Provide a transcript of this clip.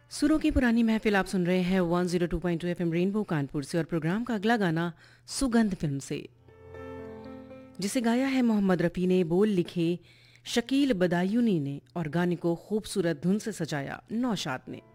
सुरों की पुरानी महफिल आप सुन रहे हैं 102.2 एफएम रेनबो कानपुर से और प्रोग्राम का अगला गाना सुगंध फिल्म से, जिसे गाया है मोहम्मद रफ़ी ने, बोल लिखे शकील बदायूनी ने और गाने को खूबसूरत धुन से सजाया नौशाद ने।